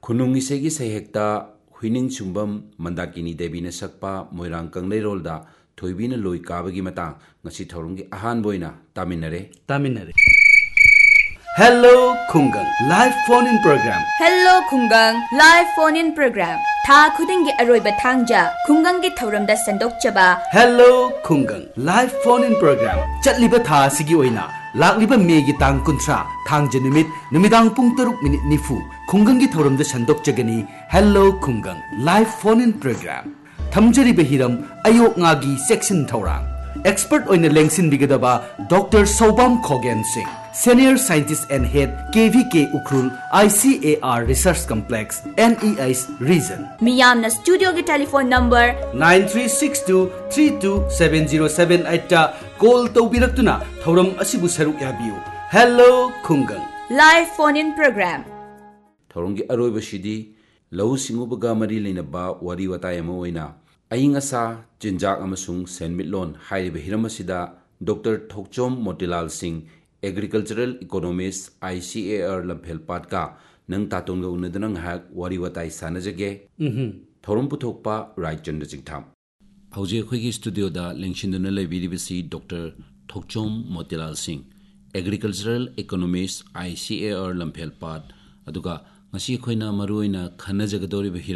खुनुंगिसेगी सहेक्ता हुइनिंग चुंबम मंदाकिनी देवी ने सकपा मोइरांग कंगलेरोलदा थोइबीना लोई काबगी मतांग ngasi thorungi ahan boina taminare Hello Khungang live phone in program. Hello Khungang live phone in program. Tha khudingi aroiba thangja Khungangi thauramda sandokchaba. Hello Khungang live phone in program. Chatliba tha sigi oina lakliba megi tang kuntra thangja numidang pung 3 nifu Khungangi thauramda sandokchagani. Hello Khungang live phone in program. Thamjariba hiram ayok ngagi section thaurang. Expert oina lengsin bigadaba Dr. Sobam Khogen Singh, Senior Scientist and Head KVK Ukrul ICAR Research Complex NEI's Region. Miyamna studio ki telephone number 9362327078 ta call tawbiraktuna thoram asibu saruk yabiu. Hello Khungang live phone in program. thorungi aroiba shidi lau singubaga mari leinaba wari watai ama oina Ayingasa Jinjak amasung Senmitlon Hairiba Hiramasida Dr. Thokchom Motilal Singh Agricultural Economist ICAR Lamphel Patka Nang Tatonga Unadanang Hak Wariwatai Sanajage Thorum Puthokpa Rai Chandra Jingtham Hauji Khoi Studio da Lengshinduna Levidibisi Dr. Thokchom Motilal Singh Agricultural Economist ICAR Lamphel Pat Aduga Ngasi Khoina Maruina Khanajagadori